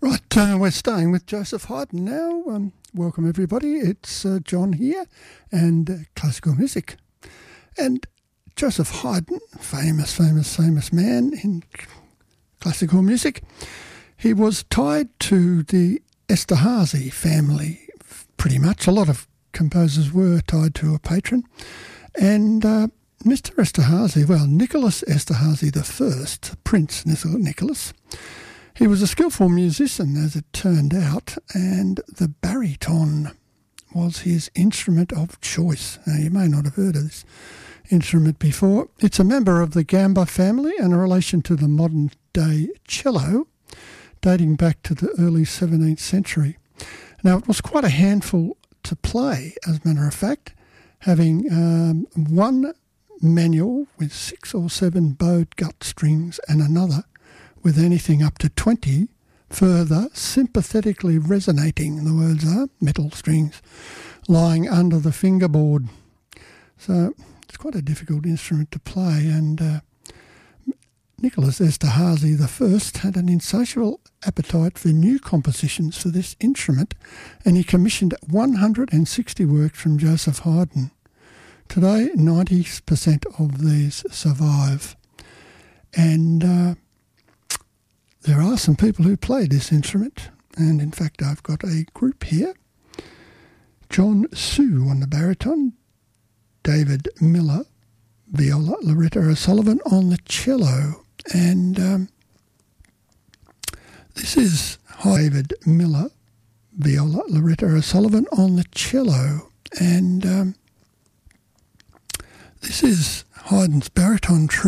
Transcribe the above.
Right, we're staying with Joseph Haydn now. Welcome everybody, it's John here and classical music. And Joseph Haydn, famous man in classical music, he was tied to the Esterhazy family pretty much. A lot of composers were tied to a patron. And Mr. Esterhazy, well, Nicholas Esterhazy I, Prince Nicholas, he was a skillful musician, as it turned out, and the baryton was his instrument of choice. Now, you may not have heard of this instrument before. It's a member of the gamba family and a relation to the modern-day cello, dating back to the early 17th century. Now, it was quite a handful to play, as a matter of fact, having one manual with 6 or 7 bowed gut strings and another with anything up to 20 further sympathetically resonating, the words are, metal strings, lying under the fingerboard. So it's quite a difficult instrument to play, and Nicholas Esterhazy I had an insatiable appetite for new compositions for this instrument, and he commissioned 160 works from Joseph Haydn. Today, 90% of these survive, and there are some people who play this instrument, and in fact I've got a group here. John Sue on the baritone, David Miller, viola, Loretta O'Sullivan on the cello, and this is David Miller, viola, Loretta O'Sullivan on the cello, and this is Haydn's baritone trio.